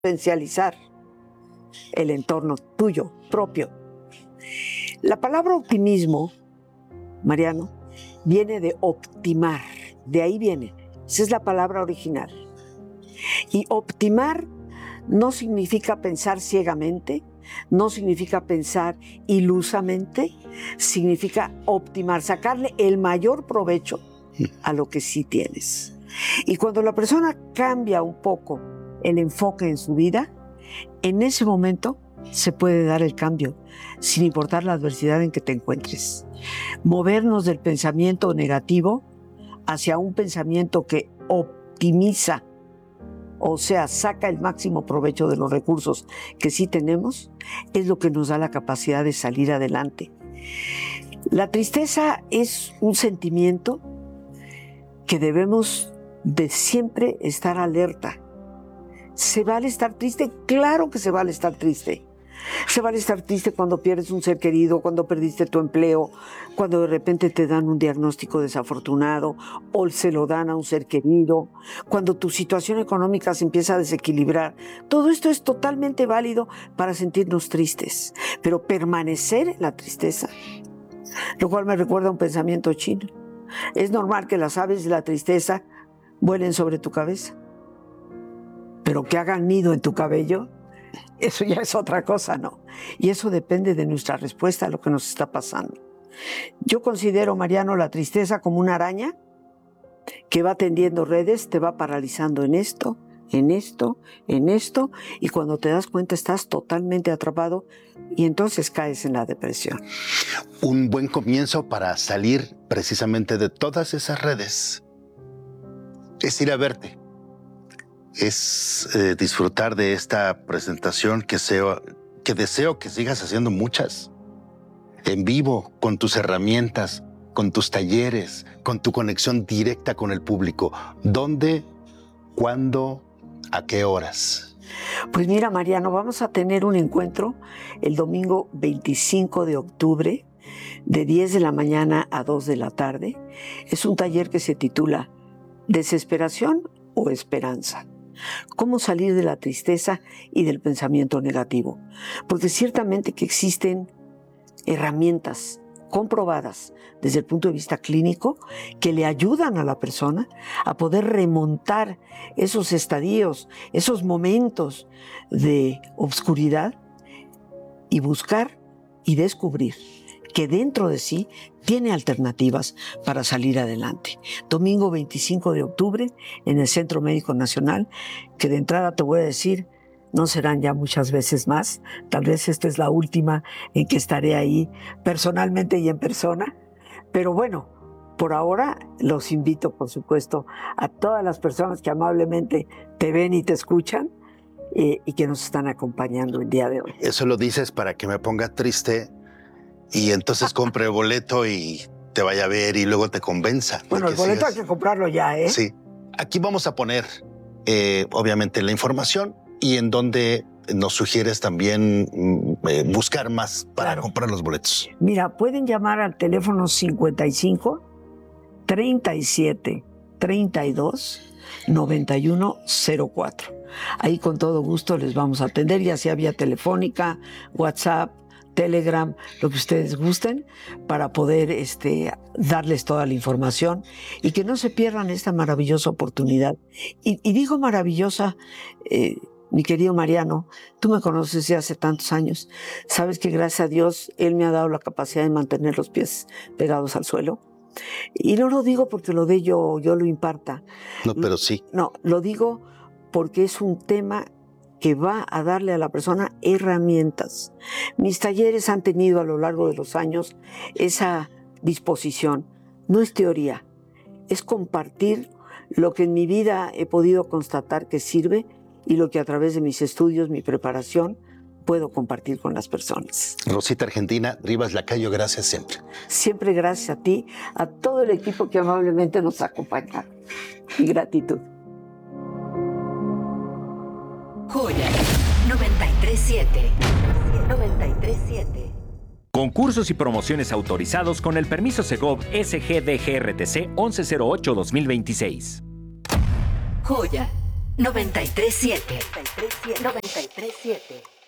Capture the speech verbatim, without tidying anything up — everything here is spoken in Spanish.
potencializar el entorno tuyo, propio. La palabra optimismo, Mariano, viene de optimar, de ahí viene. Esa es la palabra original. Y optimar no significa pensar ciegamente, no significa pensar ilusamente, significa optimar, sacarle el mayor provecho a lo que sí tienes. Y cuando la persona cambia un poco el enfoque en su vida, en ese momento se puede dar el cambio, sin importar la adversidad en que te encuentres. Movernos del pensamiento negativo hacia un pensamiento que optimiza, o sea, saca el máximo provecho de los recursos que sí tenemos, es lo que nos da la capacidad de salir adelante. La tristeza es un sentimiento que debemos de siempre estar alerta. ¿Se vale estar triste? Claro que se vale estar triste. Se vale estar triste cuando pierdes un ser querido, cuando perdiste tu empleo, cuando de repente te dan un diagnóstico desafortunado o se lo dan a un ser querido, cuando tu situación económica se empieza a desequilibrar. Todo esto es totalmente válido para sentirnos tristes, pero permanecer en la tristeza, lo cual me recuerda a un pensamiento chino. Es normal que las aves de la tristeza vuelen sobre tu cabeza, pero que hagan nido en tu cabello, eso ya es otra cosa, ¿no? Y eso depende de nuestra respuesta a lo que nos está pasando. Yo considero, Mariano, la tristeza como una araña que va tendiendo redes, te va paralizando en esto, en esto, en esto, y cuando te das cuenta estás totalmente atrapado y entonces caes en la depresión. Un buen comienzo para salir precisamente de todas esas redes es ir a verte. Es eh, disfrutar de esta presentación que, sea, que deseo que sigas haciendo muchas. En vivo, con tus herramientas, con tus talleres, con tu conexión directa con el público. ¿Dónde, cuándo, a qué horas? Pues mira, Mariano, vamos a tener un encuentro el domingo veinticinco de octubre, de diez de la mañana a dos de la tarde. Es un taller que se titula ¿Desesperación o esperanza? ¿Cómo salir de la tristeza y del pensamiento negativo? Porque ciertamente que existen herramientas comprobadas desde el punto de vista clínico que le ayudan a la persona a poder remontar esos estadios, esos momentos de obscuridad y buscar y descubrir que dentro de sí tiene alternativas para salir adelante. Domingo veinticinco de octubre en el Centro Médico Nacional, que de entrada te voy a decir, no serán ya muchas veces más. Tal vez esta es la última en que estaré ahí personalmente y en persona. Pero bueno, por ahora los invito, por supuesto, a todas las personas que amablemente te ven y te escuchan eh, y que nos están acompañando el día de hoy. Eso lo dices para que me ponga triste y entonces compre el boleto y te vaya a ver y luego te convenza. Bueno, el boleto sigas. Hay que comprarlo ya, ¿eh? Sí. Aquí vamos a poner, eh, obviamente, la información y en donde nos sugieres también eh, buscar más para claro. comprar los boletos. Mira, pueden llamar al teléfono cincuenta y cinco, treinta y siete, treinta y dos, noventa y uno cero cuatro. Ahí con todo gusto les vamos a atender, ya sea vía telefónica, WhatsApp, Telegram, lo que ustedes gusten, para poder este, darles toda la información y que no se pierdan esta maravillosa oportunidad. Y, y digo maravillosa, eh, mi querido Mariano, tú me conoces de hace tantos años, sabes que gracias a Dios Él me ha dado la capacidad de mantener los pies pegados al suelo. Y no lo digo porque lo dé yo, yo lo imparta. No, pero sí. No, lo digo porque es un tema que va a darle a la persona herramientas. Mis talleres han tenido a lo largo de los años esa disposición. No es teoría, es compartir lo que en mi vida he podido constatar que sirve y lo que a través de mis estudios, mi preparación, puedo compartir con las personas. Rosita Argentina, Rivas Lacayo, gracias siempre. Siempre gracias a ti, a todo el equipo que amablemente nos acompaña. Y gratitud. Joya noventa y tres siete. noventa y tres siete. Concursos y promociones autorizados con el permiso Segov S G D G R T C once cero ocho dos mil veintiséis. Joya noventa y tres siete. noventa y tres siete.